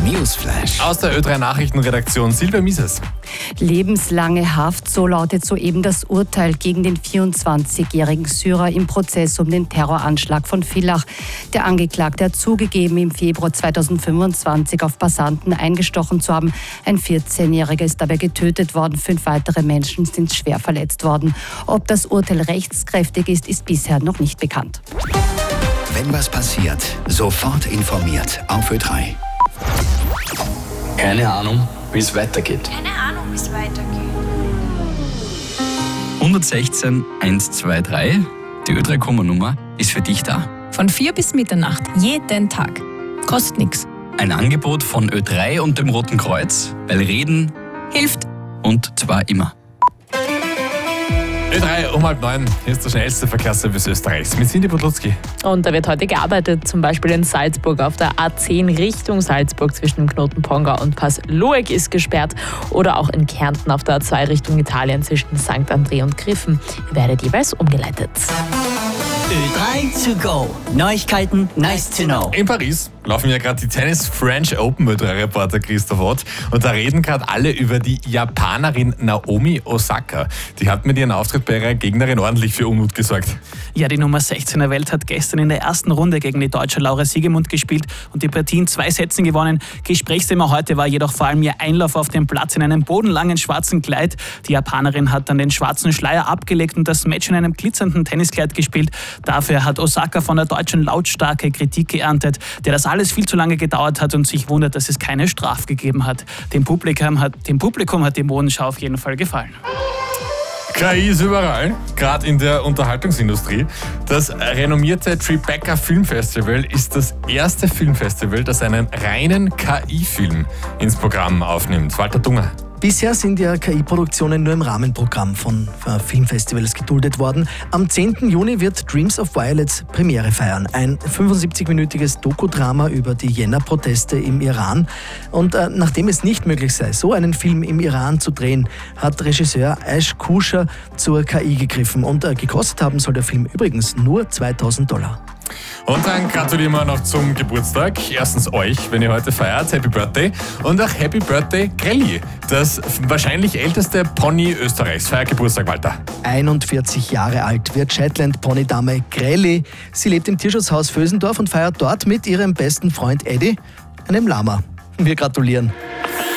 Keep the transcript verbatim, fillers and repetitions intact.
Newsflash Aus der Ö drei Nachrichtenredaktion Silvia Mises. Lebenslange Haft, so lautet soeben das Urteil gegen den vierundzwanzigjährigen Syrer im Prozess um den Terroranschlag von Villach. Der Angeklagte hat zugegeben, im Februar zweitausendfünfundzwanzig auf Passanten eingestochen zu haben. Ein vierzehnjähriger ist dabei getötet worden, fünf weitere Menschen sind schwer verletzt worden. Ob das Urteil rechtskräftig ist, ist bisher noch nicht bekannt. Wenn was passiert, sofort informiert auf Ö drei. Keine Ahnung, wie es weitergeht. Keine Ahnung, wie es weitergeht. hundertsechzehn hundertzweiundzwanzig, die Ö drei Kommernummer, ist für dich da. Von vier bis Mitternacht, jeden Tag. Kostet nichts. Ein Angebot von Ö drei und dem Roten Kreuz, weil Reden Hilft. und zwar immer. Ö drei um halb neun. Hier ist der schnellste Verkehrsservice Österreichs mit Cindy Podlutzki. Und da wird heute gearbeitet, zum Beispiel in Salzburg auf der A zehn Richtung Salzburg zwischen dem Knoten Pongau und Pass Loeck ist gesperrt. Oder auch in Kärnten auf der A zwei Richtung Italien zwischen Sankt André und Griffen. Ihr werdet jeweils umgeleitet. Ö drei to go. Neuigkeiten, nice to know. In Paris laufen ja gerade die Tennis French Open, Ö drei Reporter Christoph Ott. Und da reden gerade alle über die Japanerin Naomi Osaka. Die hat mit ihrem Auftritt bei ihrer Gegnerin ordentlich für Unmut gesorgt. Ja, die Nummer sechzehn der Welt hat gestern in der ersten Runde gegen die deutsche Laura Siegemund gespielt und die Partie in zwei Sätzen gewonnen. Gesprächsthema heute war jedoch vor allem ihr Einlauf auf den Platz in einem bodenlangen schwarzen Kleid. Die Japanerin hat dann den schwarzen Schleier abgelegt und das Match in einem glitzernden Tenniskleid gespielt. Dafür hat Osaka von der Deutschen lautstarke Kritik geerntet, der das alles viel zu lange gedauert hat und sich wundert, dass es keine Strafe gegeben hat. Dem Publikum hat, dem Publikum hat die Modenschau auf jeden Fall gefallen. K I ist überall, gerade in der Unterhaltungsindustrie. Das renommierte Tribeca Filmfestival ist das erste Filmfestival, das einen reinen K I-Film ins Programm aufnimmt. Walter Dunger. Bisher sind ja K I-Produktionen nur im Rahmenprogramm von Filmfestivals geduldet worden. Am zehnten Juni wird Dreams of Violets Premiere feiern. Ein fünfundsiebzig-minütiges Dokudrama über die Jänner-Proteste im Iran. Und äh, nachdem es nicht möglich sei, so einen Film im Iran zu drehen, hat Regisseur Ash Kusher zur K I gegriffen. Und äh, gekostet haben soll der Film übrigens nur zweitausend Dollar. Und dann gratulieren wir noch zum Geburtstag. Erstens euch, wenn ihr heute feiert. Happy Birthday. Und auch Happy Birthday Grelli, das wahrscheinlich älteste Pony Österreichs. Feiert Geburtstag, Walter. einundvierzig Jahre alt wird Shetland-Ponydame Grelli. Sie lebt im Tierschutzhaus Vösendorf und feiert dort mit ihrem besten Freund Eddie, einem Lama. Wir gratulieren.